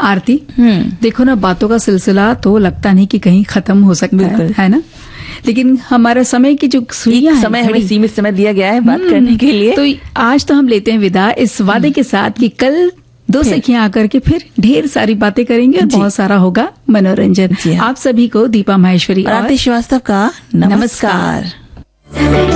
आरती, देखो ना, बातों का सिलसिला तो लगता नहीं कि कहीं खत्म हो सकता है ना, लेकिन हमारा समय की जो सुइयां समय हमें सीमित समय दिया गया है बात करने के लिए। तो आज तो हम लेते हैं विदा इस वादे के साथ कि कल दो सखियां आकर के फिर ढेर सारी बातें करेंगे और बहुत सारा होगा मनोरंजन। आप सभी को दीपा माहेश्वरी और आरती श्रीवास्तव का नमस्कार।